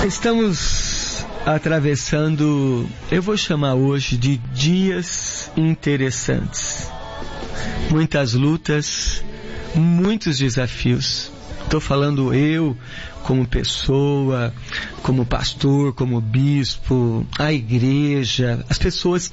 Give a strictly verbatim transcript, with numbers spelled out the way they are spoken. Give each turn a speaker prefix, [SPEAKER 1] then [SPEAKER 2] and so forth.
[SPEAKER 1] Estamos atravessando, eu vou chamar hoje de dias interessantes. Muitas lutas, muitos desafios. Estou falando eu como pessoa, como pastor, como bispo, a igreja, as pessoas que